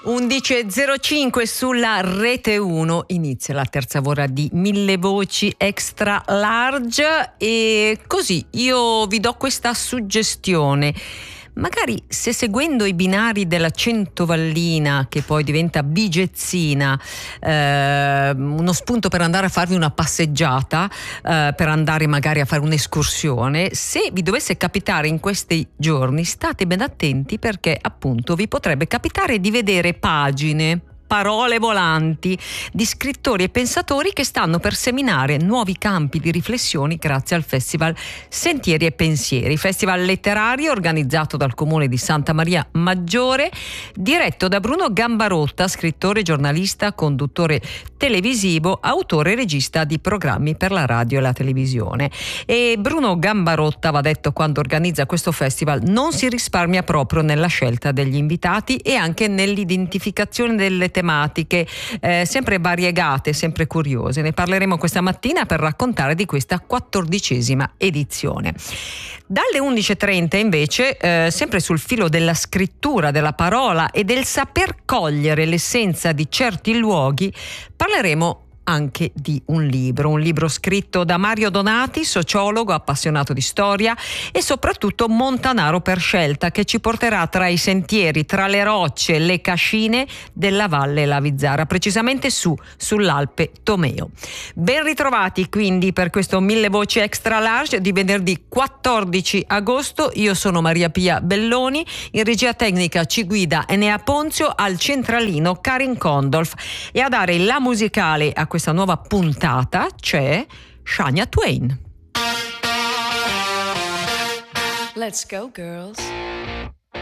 11.05 sulla Rete 1 inizia la terza ora di Mille Voci Extra Large e così io vi do questa suggestione. Magari se seguendo i binari della Centovallina, che poi diventa Bigezzina, uno spunto per andare a farvi una passeggiata, per andare magari a fare un'escursione, se vi dovesse capitare in questi giorni, state ben attenti perché appunto vi potrebbe capitare di vedere parole volanti di scrittori e pensatori che stanno per seminare nuovi campi di riflessioni grazie al Festival Sentieri e Pensieri, festival letterario organizzato dal Comune di Santa Maria Maggiore, diretto da Bruno Gambarotta, scrittore, giornalista, conduttore televisivo, autore e regista di programmi per la radio e la televisione. E Bruno Gambarotta, va detto, quando organizza questo festival non si risparmia proprio nella scelta degli invitati e anche nell'identificazione delle tematiche, sempre variegate, sempre curiose. Ne parleremo questa mattina per raccontare di questa 14ª edizione. Dalle 11.30 invece, sempre sul filo della scrittura, della parola e del saper cogliere l'essenza di certi luoghi, parleremo anche di un libro scritto da Mario Donati, sociologo, appassionato di storia e soprattutto montanaro per scelta, che ci porterà tra i sentieri, tra le rocce, le cascine della Valle Lavizzara, precisamente sull'Alpe Tomeo. Ben ritrovati quindi per questo Mille Voci Extra Large di venerdì 14 agosto. Io sono Maria Pia Belloni, in regia tecnica ci guida Enea Ponzio, al centralino Karin Kondolf, e a dare la musicale a questa nuova puntata c'è Shania Twain. Let's go, girls.